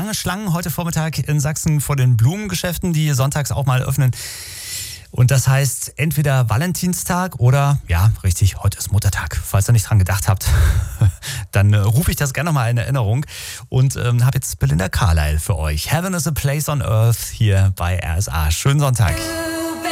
lange Schlangen heute Vormittag in Sachsen vor den Blumengeschäften, die sonntags auch mal öffnen. Und das heißt entweder Valentinstag oder, ja, richtig, heute ist Muttertag. Falls ihr nicht dran gedacht habt, dann rufe ich das gerne nochmal in Erinnerung und habe jetzt Belinda Carlisle für euch. Heaven is a place on earth hier bei RSA. Schönen Sonntag.